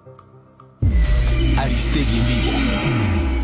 Aristegui en vivo.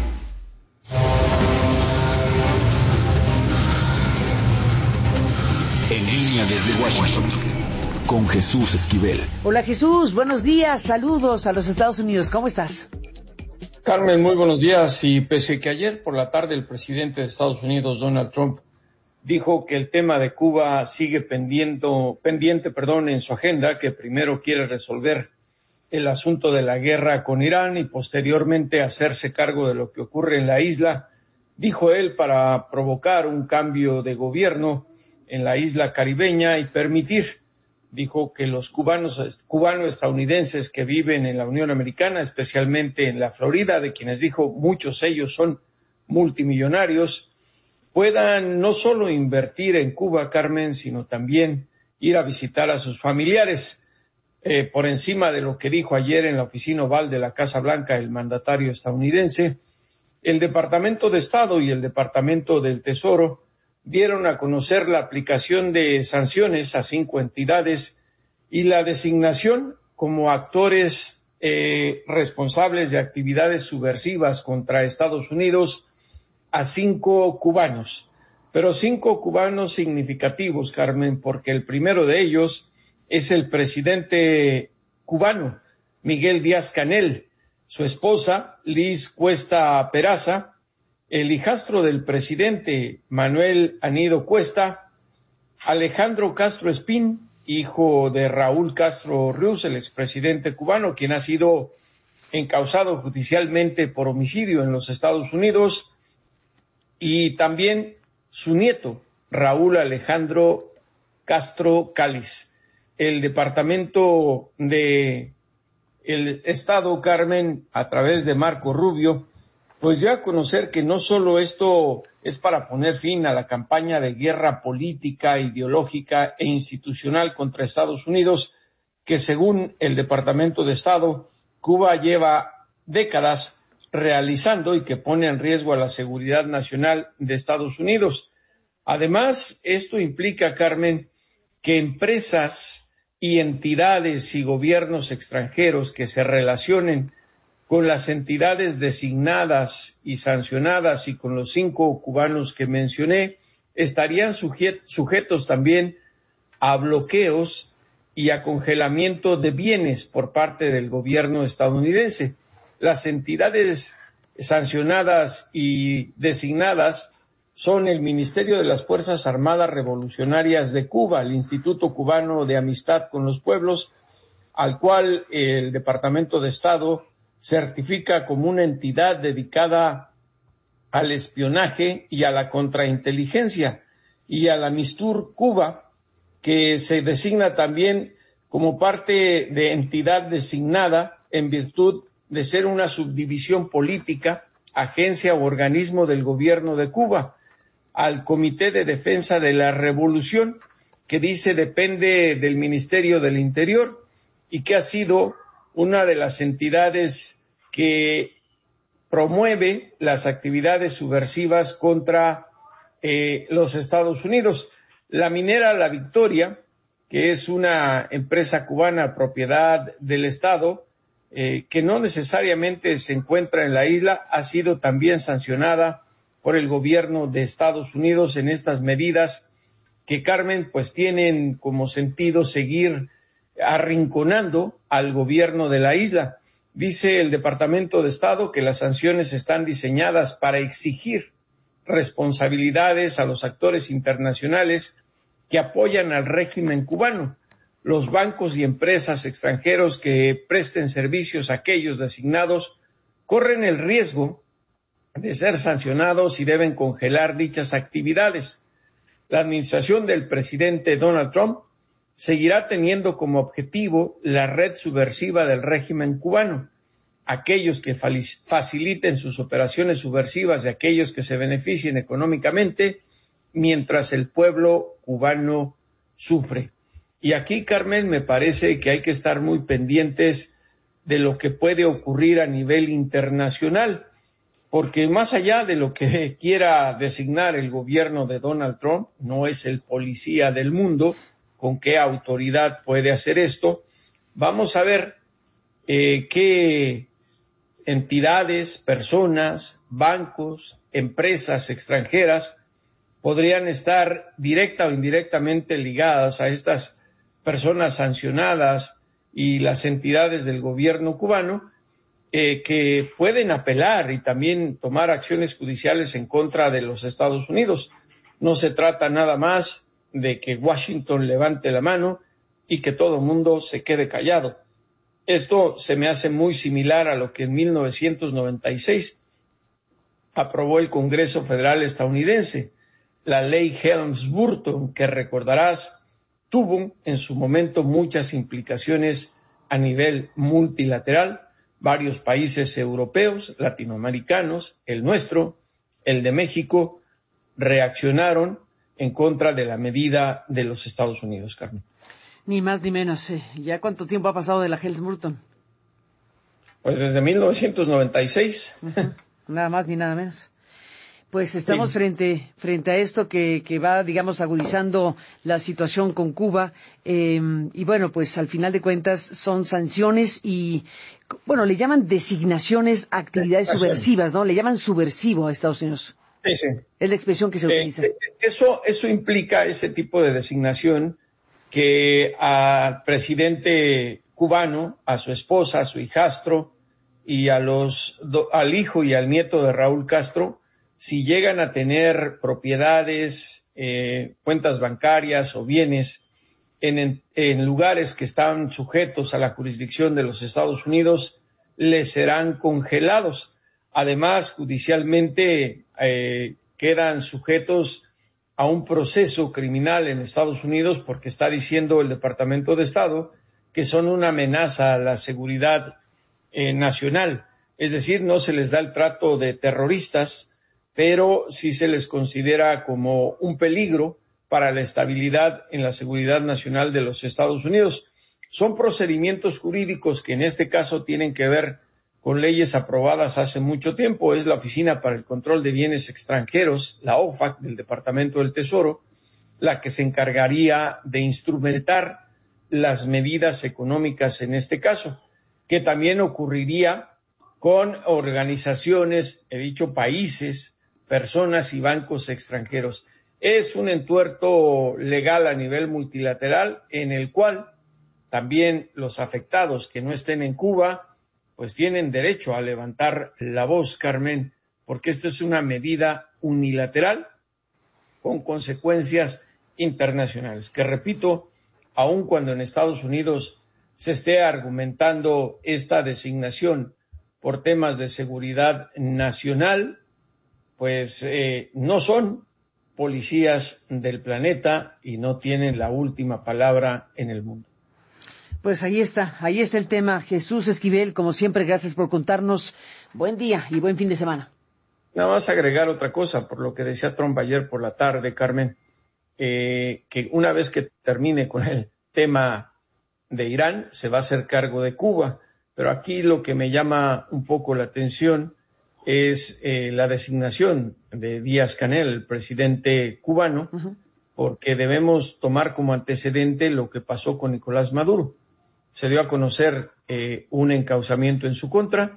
En línea desde Washington, con Jesús Esquivel. Hola Jesús, buenos días, saludos a los Estados Unidos, ¿cómo estás? Carmen, muy buenos días. Y pese que ayer por la tarde el presidente de Estados Unidos, Donald Trump, dijo que el tema de Cuba sigue pendiente, en su agenda, que primero quiere resolver el asunto de la guerra con Irán y posteriormente hacerse cargo de lo que ocurre en la isla, dijo él, para provocar un cambio de gobierno en la isla caribeña y permitir, dijo, que los cubano-estadounidenses que viven en la Unión Americana, especialmente en la Florida, de quienes dijo muchos ellos son multimillonarios, puedan no solo invertir en Cuba, Carmen, sino también ir a visitar a sus familiares. Por encima de lo que dijo ayer en la oficina oval de la Casa Blanca el mandatario estadounidense, el Departamento de Estado y el Departamento del Tesoro dieron a conocer la aplicación de sanciones a 5 entidades y la designación como actores responsables de actividades subversivas contra Estados Unidos a 5 cubanos, pero 5 cubanos significativos, Carmen, porque el primero de ellos es el presidente cubano, Miguel Díaz-Canel, su esposa, Liz Cuesta Peraza, el hijastro del presidente, Manuel Anido Cuesta, Alejandro Castro Espín, hijo de Raúl Castro Ruz, el expresidente cubano, quien ha sido encausado judicialmente por homicidio en los Estados Unidos, y también su nieto, Raúl Alejandro Castro Cáliz. El Departamento de el Estado, Carmen, a través de Marco Rubio, pues dio a conocer que no solo esto es para poner fin a la campaña de guerra política, ideológica e institucional contra Estados Unidos, que según el Departamento de Estado, Cuba lleva décadas realizando y que pone en riesgo a la seguridad nacional de Estados Unidos. Además, esto implica, Carmen, que empresas y entidades y gobiernos extranjeros que se relacionen con las entidades designadas y sancionadas y con los 5 cubanos que mencioné, estarían sujetos también a bloqueos y a congelamiento de bienes por parte del gobierno estadounidense. Las entidades sancionadas y designadas son el Ministerio de las Fuerzas Armadas Revolucionarias de Cuba, el Instituto Cubano de Amistad con los Pueblos, al cual el Departamento de Estado certifica como una entidad dedicada al espionaje y a la contrainteligencia, y a la Mistur Cuba, que se designa también como parte de entidad designada en virtud de ser una subdivisión política, agencia o organismo del gobierno de Cuba, al Comité de Defensa de la Revolución, que dice depende del Ministerio del Interior y que ha sido una de las entidades que promueve las actividades subversivas contra los Estados Unidos. La minera La Victoria, que es una empresa cubana propiedad del Estado, que no necesariamente se encuentra en la isla, ha sido también sancionada por el gobierno de Estados Unidos en estas medidas que, Carmen, pues tienen como sentido seguir arrinconando al gobierno de la isla. Dice el Departamento de Estado que las sanciones están diseñadas para exigir responsabilidades a los actores internacionales que apoyan al régimen cubano. Los bancos y empresas extranjeros que presten servicios a aquellos designados corren el riesgo de ser sancionados y deben congelar dichas actividades. La administración del presidente Donald Trump seguirá teniendo como objetivo la red subversiva del régimen cubano, aquellos que faciliten sus operaciones subversivas y aquellos que se beneficien económicamente mientras el pueblo cubano sufre. Y aquí, Carmen, me parece que hay que estar muy pendientes de lo que puede ocurrir a nivel internacional, porque más allá de lo que quiera designar el gobierno de Donald Trump, no es el policía del mundo, con qué autoridad puede hacer esto. Vamos a ver qué entidades, personas, bancos, empresas extranjeras podrían estar directa o indirectamente ligadas a estas personas sancionadas y las entidades del gobierno cubano que pueden apelar y también tomar acciones judiciales en contra de los Estados Unidos. No se trata nada más de que Washington levante la mano y que todo el mundo se quede callado. Esto se me hace muy similar a lo que en 1996 aprobó el Congreso Federal estadounidense, la ley Helms-Burton, que recordarás tuvo en su momento muchas implicaciones a nivel multilateral. Varios países europeos, latinoamericanos, el nuestro, el de México, reaccionaron en contra de la medida de los Estados Unidos, Carmen. Ni más ni menos. ¿Ya cuánto tiempo ha pasado de la Helms-Burton? Pues desde 1996. Nada más ni nada menos. Pues estamos frente a esto que va, digamos, agudizando la situación con Cuba. Y bueno, pues al final de cuentas son sanciones y, bueno, le llaman designaciones a actividades subversivas, ¿no? Le llaman subversivo a Estados Unidos. Sí, sí. Es la expresión que se utiliza. Eso implica ese tipo de designación que al presidente cubano, a su esposa, a su hijastro y al hijo y al nieto de Raúl Castro, si llegan a tener propiedades, cuentas bancarias o bienes en lugares que están sujetos a la jurisdicción de los Estados Unidos, les serán congelados. Además, judicialmente quedan sujetos a un proceso criminal en Estados Unidos porque está diciendo el Departamento de Estado que son una amenaza a la seguridad nacional. Es decir, no se les da el trato de terroristas, pero sí se les considera como un peligro para la estabilidad en la seguridad nacional de los Estados Unidos. Son procedimientos jurídicos que en este caso tienen que ver con leyes aprobadas hace mucho tiempo. Es la Oficina para el Control de Bienes Extranjeros, la OFAC del Departamento del Tesoro, la que se encargaría de instrumentar las medidas económicas en este caso, que también ocurriría con organizaciones, he dicho países, personas y bancos extranjeros. Es un entuerto legal a nivel multilateral en el cual también los afectados que no estén en Cuba pues tienen derecho a levantar la voz, Carmen, porque esto es una medida unilateral con consecuencias internacionales, que repito, aun cuando en Estados Unidos se esté argumentando esta designación por temas de seguridad nacional, pues no son policías del planeta y no tienen la última palabra en el mundo. Pues ahí está el tema. Jesús Esquivel, como siempre, gracias por contarnos. Buen día y buen fin de semana. Nada más agregar otra cosa, por lo que decía Trump ayer por la tarde, Carmen, que una vez que termine con el tema de Irán, se va a hacer cargo de Cuba. Pero aquí lo que me llama un poco la atención es la designación de Díaz-Canel, el presidente cubano, porque debemos tomar como antecedente lo que pasó con Nicolás Maduro. Se dio a conocer un encauzamiento en su contra,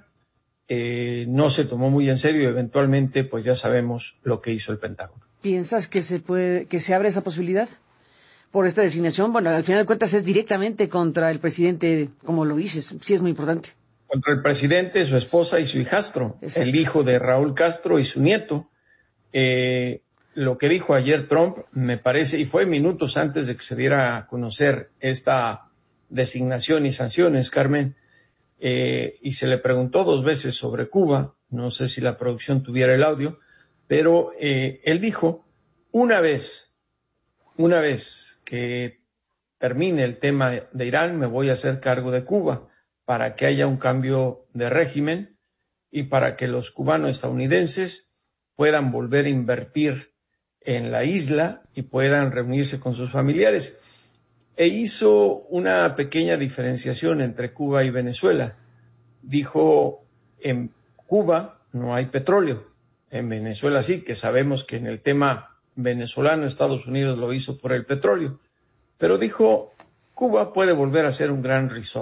no se tomó muy en serio y eventualmente pues ya sabemos lo que hizo el Pentágono. ¿Piensas que se abre esa posibilidad por esta designación? Bueno, al final de cuentas es directamente contra el presidente, como lo dices, sí es muy importante. Contra el presidente, su esposa y su hijastro, exacto, el hijo de Raúl Castro y su nieto. Lo que dijo ayer Trump me parece, y fue minutos antes de que se diera a conocer esta designación y sanciones, Carmen, y se le preguntó 2 veces sobre Cuba, no sé si la producción tuviera el audio, pero él dijo, una vez que termine el tema de Irán, me voy a hacer cargo de Cuba para que haya un cambio de régimen y para que los cubanos estadounidenses puedan volver a invertir en la isla y puedan reunirse con sus familiares. E hizo una pequeña diferenciación entre Cuba y Venezuela. Dijo, en Cuba no hay petróleo, en Venezuela sí, que sabemos que en el tema venezolano Estados Unidos lo hizo por el petróleo. Pero dijo, Cuba puede volver a ser un gran resort.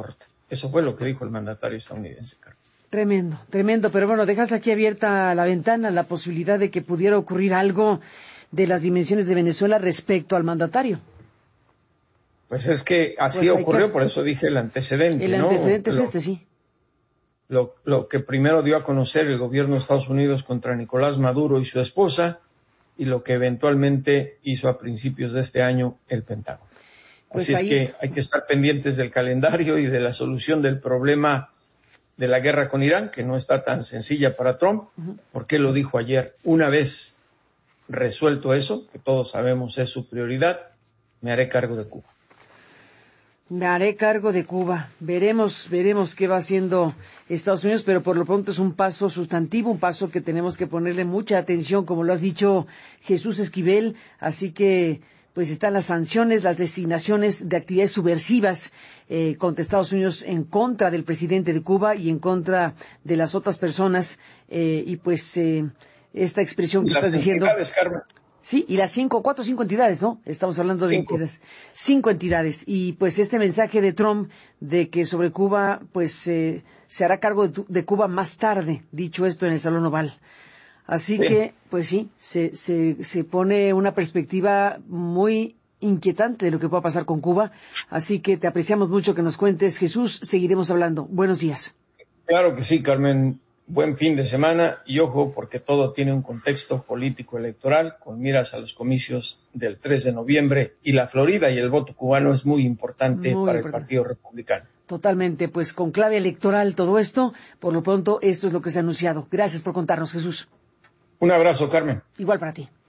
Eso fue lo que dijo el mandatario estadounidense, Carmen. Tremendo, tremendo, pero bueno, dejaste aquí abierta la ventana, la posibilidad de que pudiera ocurrir algo de las dimensiones de Venezuela respecto al mandatario. Pues es que así ocurrió, por eso dije el antecedente, El antecedente es sí. Lo que primero dio a conocer el gobierno de Estados Unidos contra Nicolás Maduro y su esposa, y lo que eventualmente hizo a principios de este año el Pentágono. Pues así es que hay que estar pendientes del calendario y de la solución del problema de la guerra con Irán, que no está tan sencilla para Trump, porque lo dijo ayer: una vez resuelto eso, que todos sabemos es su prioridad, me haré cargo de Cuba. Me haré cargo de Cuba. Veremos qué va haciendo Estados Unidos, pero por lo pronto es un paso sustantivo, un paso que tenemos que ponerle mucha atención, como lo has dicho, Jesús Esquivel. Así que pues están las sanciones, las designaciones de actividades subversivas contra Estados Unidos en contra del presidente de Cuba y en contra de las otras personas. Y pues esta expresión que estás diciendo. Carmen. Sí, y las 4 o 5 entidades, ¿no? Estamos hablando de entidades. 5 entidades. Y pues este mensaje de Trump de que sobre Cuba, pues se hará cargo de Cuba más tarde, dicho esto en el Salón Oval. Así que, pues sí, se pone una perspectiva muy inquietante de lo que pueda pasar con Cuba. Así que te apreciamos mucho que nos cuentes, Jesús. Seguiremos hablando. Buenos días. Claro que sí, Carmen. Buen fin de semana y ojo, porque todo tiene un contexto político electoral con miras a los comicios del 3 de noviembre y la Florida, y el voto cubano es muy importante para el Partido Republicano. Totalmente, pues con clave electoral todo esto. Por lo pronto, esto es lo que se ha anunciado. Gracias por contarnos, Jesús. Un abrazo, Carmen. Igual para ti.